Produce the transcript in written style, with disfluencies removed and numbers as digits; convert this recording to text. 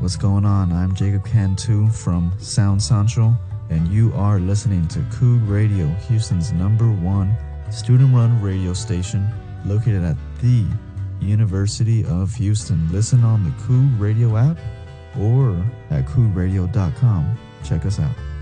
what's going on? I'm Jacob Cantu from Sound Central, and you are listening to Coog Radio, Houston's #1 student-run radio station located at the University of Houston. Listen on the Coog Radio app or at coogradio.com. Check us out.